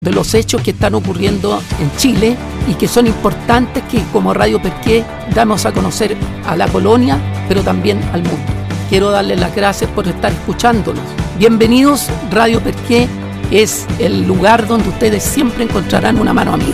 de los hechos que están ocurriendo en Chile y que son importantes que como Radio Perqué damos a conocer a la colonia, pero también al mundo. Quiero darles las gracias por estar escuchándonos. Bienvenidos, Radio Perqué es el lugar donde ustedes siempre encontrarán una mano amiga.